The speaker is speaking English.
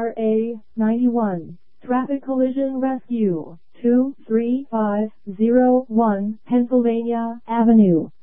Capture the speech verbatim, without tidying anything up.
R A ninety-one. Traffic Collision Rescue. two three five zero one Pennsylvania Avenue.